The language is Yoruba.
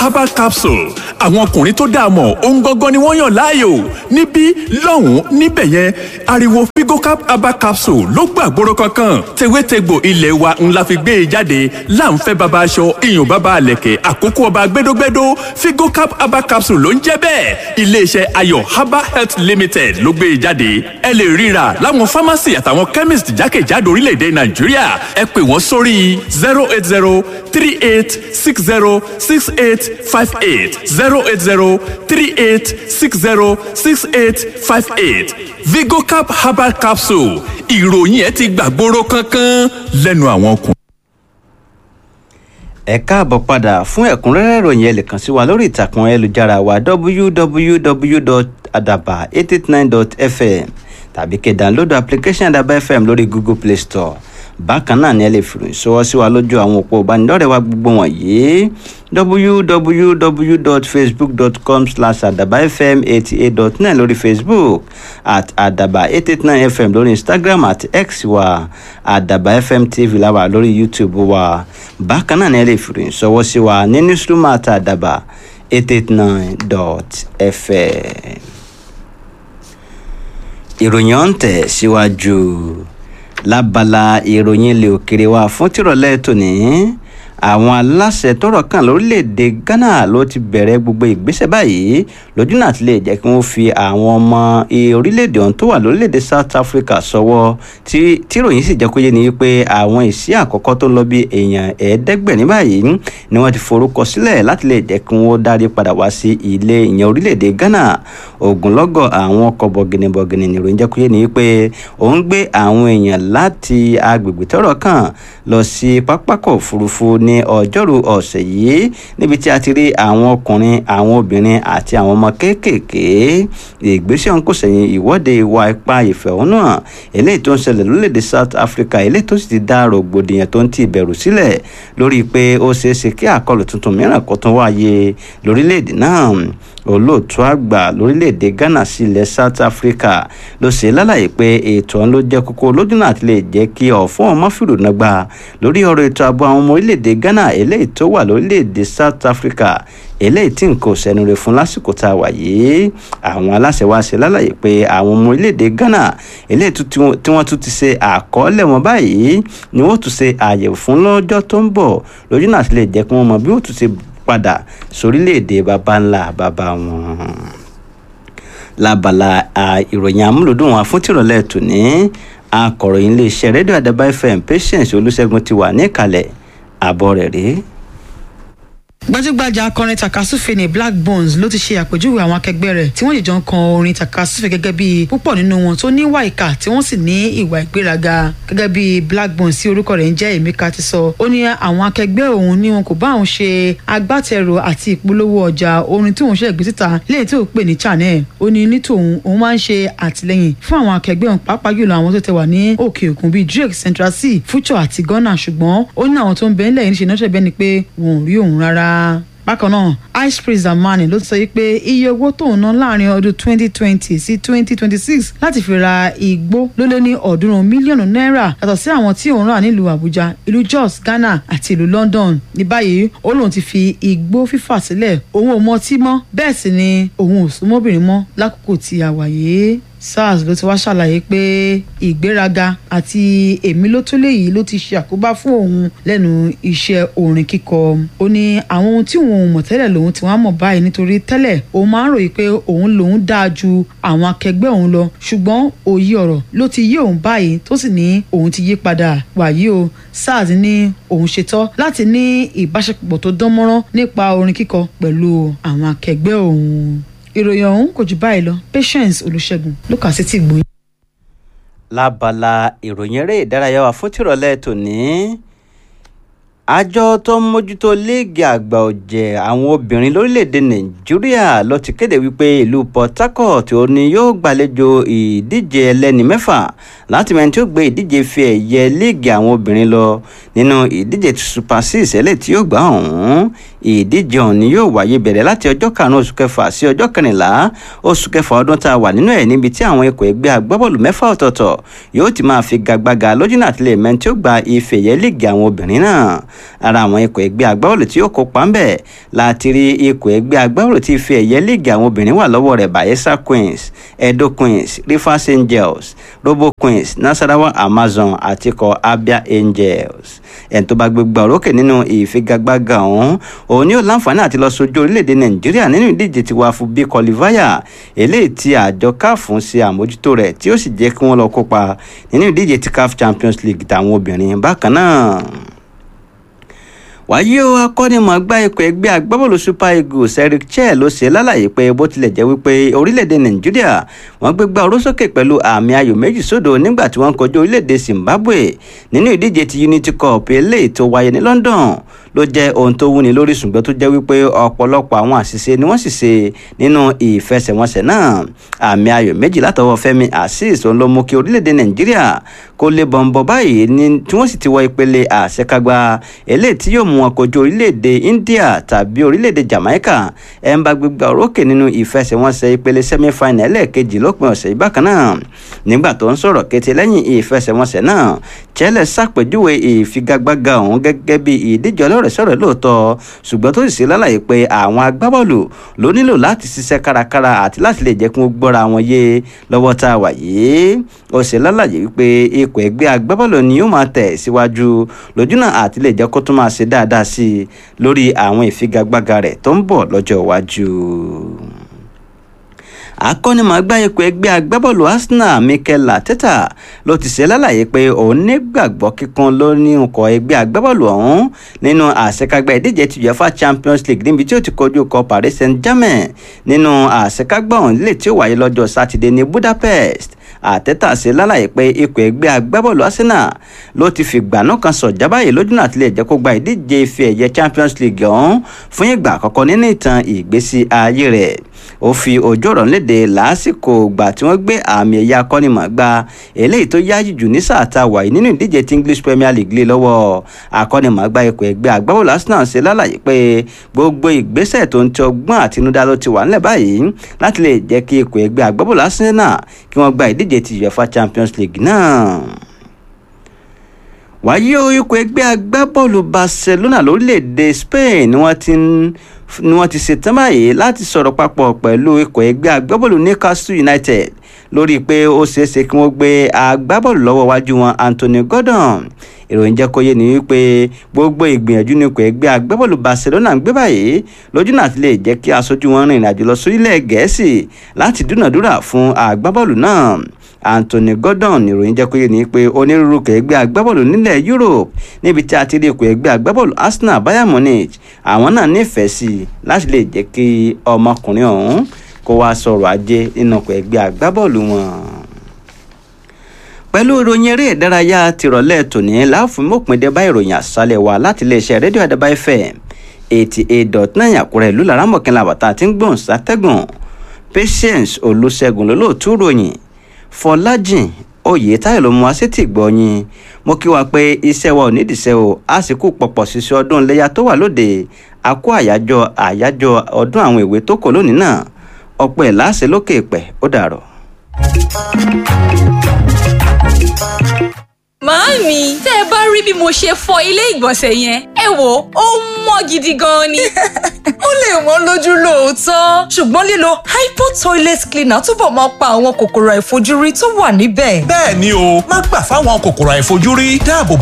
herbal capsule àwọn ọkùnrin tó dáa mọ̀ ohun gangan ni wọ́n yàn láàyò níbí lọ́hùn-ún níbẹ̀ yẹn ariwo Figocap herbal capsule ló gbàgbóró kankan tewétegbò ilé wa ńlá fi gbé e jáde láǹfẹ́ baba aṣọ iyùn baba àlẹ̀kẹ̀ àkókò ọba gbẹdógbẹdó Figocap herbal capsule ló ń jẹ́ bẹ́ẹ̀ iléeṣẹ́ Ayọ̀ Herbal Health Limited ló gbé e jáde ẹ lè ríra láwọn pharmacy àtàwọn chemist jákèjádò orílẹ̀-èdè Nàìjíríà ẹ pè wọ́n sórí 08038606858 08038606858 Figocap herbal capsule ìròyìn ẹ ti gbàgbóró kankan lẹ́nu àwọn ọkùnrin. ẹ káàbọ̀ padà fún ẹ̀kúnrẹ́rẹ́ ìròyìn ẹ lè kàn sí wa lórí ìtàkùn ayélujára wa www.adaba889.fm tàbí kẹ́ download application Adaba FM lórí Google Play Store. Bákan náà ni ẹ lè fìròyìn ṣọwọ́ sí wa lójú àwọn òpó ìbánidọ́rẹ̀ẹ́ wa gbogbo wọ̀nyí www.facebook.com/adabafm88.9 lórí Facebook @adaba889fm lórí Instagram @x wa adabafm tv láwà lórí YouTube wa. Bákan náà ni ẹ lè fìròyìn ṣọwọ́ sí wa ní newsroom @adaba889.fm. ìròyìn ọ̀hún tẹ̀ síwájú lábala ìròyìn ilẹ̀ òkèrè wa fún tìrọ̀lẹ́ tòní àwọn aláṣẹ tọ́rọ̀ kàn lórílẹ̀‐èdè Ghana ló ti bẹ̀rẹ̀ gbogbo ìgbésẹ̀ báyìí lójú náà ti lè jẹ́ kí wọ́n fi àwọn ọmọ orílẹ̀‐èdè ọ̀hún tó wà lórílẹ̀‐èdè South Africa sọ́wọ́ tí ìròyìn sì jẹ́ kó yé ni wípé àwọn ìsí àkọ́kọ́ tó lọ bí èèyàn 500 báyìí ni wọ́n ti forúkọ sílẹ̀ láti lè jẹ́ kí wọ́n dárí padà wá sí ilé ìyẹn orílẹ̀‐èdè Ghana. Ogunlọ́gọ̀ àwọn ọkọ̀ bọ̀gìnìbọ̀gìnì ni ìròyìn jẹ́ kó yé ni wípé òun gbé àwọn èèyàn láti agbègbè tọ́rọ̀ kàn lọ sí pápákọ̀ òfurufú ní ọjọ́rú ọ̀sẹ̀ yìí níbi tí a ti rí àwọn ọkùnrin àwọn obìnrin àti àwọn ọmọ kéékèèké. ìgbésẹ̀ ọ̀hún kò sẹ̀yìn ìwọ́de ìwà ipá ìfẹ̀hónúhàn eléyìí tó ń ṣẹlẹ̀ lórílẹ̀‐èdè South Africa eléyìí tó sì ti dá rògbòdìyàn tó ń ti ìbẹ̀rù sílẹ̀ lórí pé ó ṣeéṣe kí àkọlù tuntun mìíràn kó tún wáyé lórílẹ̀‐èdè náà. Olóòtú àgbà lórílẹ̀‐èdè Ghana sí ilẹ̀ South Africa ló ṣe lálàyé pé ètò ọ̀hún ló jẹ́ kókó lójú náà ti lè jẹ́ kí ọ̀fọ́n ọmọ fìrònà gbà lórí ọ̀rọ̀ ètò ààbò àwọn ọmọ orílẹ̀‐èdè Ghana eléyìí tó wà lórílẹ̀‐èdè South Africa eléyìí tí nǹkan ò sẹ́nure fún lásìkò tá a wà yìí. Àwọn aláṣẹ wa ṣe lálàyé pé àwọn ọmọ orílẹ̀‐èdè Ghana eléyìí tí wọ́n tún ti ṣe àkọọ́lẹ̀ wọn báyìí ni wọ́n tún ṣe àyẹ̀wò fún lọ́jọ́ tó ń bọ̀ lójú náà ti lè jẹ́ kí wọ́n mọ bí wọ́n tún ṣe padà sórílẹ̀‐èdè baba ńlá baba wọn. Lábala ìròyìn amúlòdùn wọn fún tìrọ̀lẹ́ tòní akọ̀ròyìn iléeṣẹ́ rédíò Adaba FM Patience Olúṣẹ́gun ti wà níkàlẹ̀ àbọ̀ rẹ̀ rèé. gbajúgbajà akọrin takasúfè ní Black Bones ló ti ṣe àpèjúwe àwọn akẹgbẹ́ rẹ̀ tí wọ́n jìjọ ń kan orin takasúfè gẹ́gẹ́ bí púpọ̀ nínú wọn tó ní ìwà ìkà tí wọ́n sì ní ìwà ìgbéraga. gẹ́gẹ́ bí Black Bones tí orúkọ rẹ̀ ń jẹ́ Emeka ti sọ ó ní àwọn akẹgbẹ́ òun ni wọn kò bá òun ṣe agbátẹrù àti ìpolówó ọjà orin tí òun ṣe gbé síta léyìí tí ó pè ní channel. ó ní ní tòun òun máa ń ṣe àtìlẹ́yìn fún àwọn akẹgbẹ́ òun pàápàá jùlọ àwọn tó tẹ wà ní òkè òkun bíi Drake, Central C, Future àti Ghana ṣùgbọ́n ó ní àwọn tó ń bẹ nílẹ̀ yìí ṣe náà ṣe bẹ́ẹ̀ ni pé wọn ò rí òun rárá. Bákan náà Ice Prince Amani ló sọ pé iye owó tóun ná láàrin ọdún 2020 sí 2026 láti fi ra igbó ló lé ní 300 mílíọ̀nù náírà yàtọ̀ sí àwọn tí òun rà nílùú Àbújá, ìlú Jos, Ghana àti ìlú London. Ní báyìí ó lóun ti fi igbó fífà sílẹ̀, òun ò mọtí mọ́ bẹ́ẹ̀ sì ni òun ò súnmọ́bìnrin mọ́ lákòókò tí a wà yìí. SARS ló ti wá ṣàlàyé pé ìgbéraga àti èmi ló tó léyìí ló ti ṣe àkóbá fún òun lẹ́nu iṣẹ́ orin kíkọ. ó ní àwọn ohun tí òun ò mọ̀ tẹ́lẹ̀ lòun ti wá mọ̀ báyìí nítorí tẹ́lẹ̀ òun máa ń ròyìn pé òun lòun dáa ju àwọn akẹgbẹ́ òun lọ ṣùgbọ́n òye ọ̀rọ̀ ló ti yé òun báyìí tó sì ní òun ti yí padà. wàyí o SARS ní òun ṣetán láti ní ìbáṣepọ̀ tó dán mọ́rán nípa orin kíkọ pẹ̀lú àwọn akẹgbẹ́ òun. ìròyìn ọ̀hún kò jù báyìí lọ. Patience Olúṣẹ́gun ló kà sí ti gbòyìn. Lábala ìròyìn eré ìdárayá wa fún tìrọ̀lẹ́ tòní àjọ tó ń mójútó líìgì àgbà ọ̀jẹ̀ àwọn obìnrin lórílẹ̀‐èdè Nàìjíríà ló ti kéde wípé ìlú Port Harcourt òní yóò gbàlejò ìdíje ẹlẹ́ni mẹ́fà láti mẹ́ni tí ó gbé ìdíje fi ẹ̀yẹ líìgì àwọn obìnrin lọ nínú ìdíje Super 6 ẹlẹ́ tí yóò gbà ọ̀hún. ìdíje ọ̀hún ni yóò wáyé bẹ̀rẹ̀ láti ọjọ́ 5 oṣù kẹfà sí ọjọ́ 14 oṣù kẹfà ọdún tá a wà nínú ẹ̀, níbi tí àwọn ikọ̀ ẹgbẹ́ agbábọ́ọ̀lù 6 ọ̀tọ̀ọ̀tọ̀ yóò ti máa fi gagbága lójúnà àti lè mẹ́ni tí ó gba ife ẹ̀yẹ líìgì àwọn obìnrin náà. Ara àwọn ikọ̀ ẹgbẹ́ agbábọ́ọ̀lù tí yóò kópa ń bẹ̀ láti rí ikọ̀ ẹgbẹ́ agbábọ́ọ̀lù tí ife ẹ̀yẹ líìgì àwọn obìnrin wà lọ́wọ́ rẹ̀: Bayelsa Queens, Edo Queens, Rivers Angels, Robo Queens, Nasarawa Amazon àti ikọ̀ Abia Angels. Ẹni tó bá gbégbá orókè nínú ìfigagbága òun ni ó láǹfààní àti lọ sojú orílẹ̀-èdè Nàìjíríà nínú ìdíje ti WAFB qualifier eléyìí tí àjọ CAF ń ṣe àmójútó rẹ̀, tí ó sì jẹ́ kí wọ́n lọ kópa nínú ìdíje ti CAF Champions League tàwọn obìnrin bákan náà. Wáyé o, akọ́nimọ̀ọ́gbá ikọ̀ ẹgbẹ́ agbábọ́ọ̀lù Super Eagles Eric Chelle ló ṣe lálàyé pé bó tilẹ̀ jẹ́ wípé orílẹ̀-èdè Nàìjíríà wọ́n gbégbá orósókè pẹ̀lú àmì ayò 2-0 nígbà tí wọ́n kojú orílẹ̀-èdè Zimbabwe nínú ìdíje ti Unity Cup eléyìí tó wáyé ní London, ló jẹ́ ohun tó wúni lórí, ṣùgbọ́n tó jẹ́ wípé ọ̀pọ̀lọpọ̀ àwọn àṣìṣe ni wọ́n sì ṣe nínú ìfẹsẹ̀wọnsẹ̀ náà. Àmì ayò 2 látọwọ́ Fẹ́mi Azeez ló mú kí orílẹ̀-èdè Nàìjíríà kó lé bọ̀m̀bọ̀ báyìí tí wọ́n sì ti wọ ìpele àṣekágbá eléyìí tí yóò mú wọn kojú orílẹ̀-èdè India tàbí orílẹ̀-èdè Jamaica ẹ̀ ń bá gbégbá orókè nínú ìfẹsẹ̀wọnsẹ̀ ìpele semi-final ẹlẹ́ẹ̀kejì lópin ọ̀sẹ̀ yìí. Bákan náà, nígbà tó ń sọ̀rọ̀ kété lẹ́yìn ìfẹsẹ̀wọnsẹ̀ náà, Chelle ṣàpèjúwe ìfigagbága ọ̀hún gẹ́gẹ́ bí ìdíje ọlọ́rẹ̀ẹ́sọ̀rẹ́ lóòótọ́, ṣùgbọ́n tó sì ṣe lálàyé pé àwọn agbábọ́ọ̀lù ló nílò láti ṣiṣẹ́ kárakára àti láti lè jẹ́ kí wọ́n gbọ́ra wọn yé lọ́wọ́ tá a wà yìí. Ó ṣe lálàyé wípé ikọ̀ ẹgbẹ́ agbábọ́ọ̀lù ni yóò máa tẹ̀ síwájú lójúnà àti lè jẹ́ kó tún máa ṣe dáadáa sí i lórí àwọn ìfigagbága rẹ̀ tó ń bọ̀ lọ́jọ́ iwájú. Akọ́nimọ̀ọ́gbá ikọ̀ ẹgbẹ́ agbábọ́ọ̀lù Arsenal Mikel Arteta ló ti ṣe lálàyé pé òun nígbàgbọ́ kíkan lórí ikọ̀ ẹgbẹ́ agbábọ́ọ̀lù ọ̀hún nínú àṣekágbá ìdíje ti UEFA Champions League níbi tí ó ti kojú ikọ̀ Paris Saint-Germain nínú àṣekágbá ọ̀hún lè tí ó wáyé lọ́jọ́ Sátidé ní Budapest. Arteta ṣe lálàyé pé ikọ̀ ẹgbẹ́ agbábọ́ọ̀lù Arsenal ló ti fìgbà náà kan sọ̀já báyìí lójúnà àti lè jẹ́ kó gba ìdíje ife ẹ̀yẹ Champions League ọ̀hún fún ìgbà àkọ́kọ́ nínú ìtàn ìgbésí ayé rẹ̀. Ó fi ojú ọ̀rọ̀ léde lásìkò ìgbà tí wọ́n gbé àmì ẹ̀yẹ akọ́nimọ̀ọ́gbá eléyìí tó yáyí jù ní sáà tá a wà yìí nínú ìdíje ti English Premier League lé lọ́wọ́. Akọ́nimọ̀ọ́gbá ikọ̀ ẹgbẹ́ agbábọ́ọ̀lù Arsenal ṣe lálàyé pé gbogbo ìgbésẹ̀ tó ń ti ọgbọ́n àtinúdá ló ti wà nílẹ̀ báyìí láti lè jẹ́ kí ikọ̀ ẹgbẹ́ agbábọ́ọ̀lù Arsenal kí wọ́n gba ìdíje ti UEFA Champions League náà. Wáyé o, ikọ̀ ẹgbẹ́ agbábọ́ọ̀lù Barcelona lórílẹ̀‐èdè Spain ni wọ́n ti ṣetán báyìí láti sọ̀rọ̀ papọ̀ pẹ̀lú ikọ̀ ẹgbẹ́ agbábọ́ọ̀lù Newcastle United lórí pé ó ṣeéṣe kí wọ́n gbé agbábọ́ọ̀lù lọ́wọ́ wájú wọn Anthony Gordon. Ìròyìn jẹ́ kó yé ni wípé gbogbo ìgbìyànjú ní ikọ̀ ẹgbẹ́ agbábọ́ọ̀lù Barcelona ń gbé báyìí lójúnà àti lè jẹ́ kí aṣojú wọn rìnrìn àjò lọ sórílẹ̀ Gẹ̀ẹ́sì láti dúnàdúrà fún agbábọ́ọ̀lù náà. Anthony Gordon ìròyìn jẹ́ kó yé ni pé onírúurú ẹgbẹ́ agbábọ́ọ̀lù nílẹ̀ Europe níbi tí a ti rí ikọ̀ ẹgbẹ́ agbábọ́ọ̀lù Arsenal, Bayern Munich, àwọn náà nífẹ̀ẹ́ sí i láti lè jẹ́ kí ọmọkùnrin ọ̀hún kó wá sọ̀rọ̀ ajé nínú ikọ̀ ẹgbẹ́ agbábọ́ọ̀lù wọn. Pẹ̀lú ìròyìn eré ìdárayá tìrọ̀lẹ́ tòní láàfin mọ́pìndé bá ìròyìn àṣálẹ̀ wa láti iléeṣẹ́ rédíò Àdàbà FM 88.9 Àkúrẹ́ ìlú Laramọ̀kìnlá bàtà tí ń gbọ̀n sátẹ́gùn. Patience Olúṣẹ́gun lólóòtú ròyìn, Fọlájìn Oyètáyọ̀ ló mú asétì gbọ́yìn. Mo kí wa pé iṣẹ́ wa ò nídìíṣẹ́ o, àsìkò pọ̀pọ̀ ṣiṣẹ́ ọdún iléyá tó wà lóde. A kó àyájọ́ ọdún àwọn èwe tó kò lónìí náà. Ọ̀pọ̀ ẹ̀ láṣẹ lókè ìpẹ́, ó dàrọ̀. Màámi, tẹ́ ẹ bá rí bí mo ṣe fọ ilé ìgbọ̀nsẹ̀ yẹn, ẹ wò ó mọ́ gidi gan ni. Ó lè wọ́n lójú lóòótọ́, ṣùgbọ́n lílo hypo toilet cleaner túbọ̀ máa pa àwọn kòkòrò àìfojúrí tó wà níbẹ̀. Bẹ́ẹ̀ ni o, má gbà fáwọn kòkòrò àìfojúrí, dáàbò bo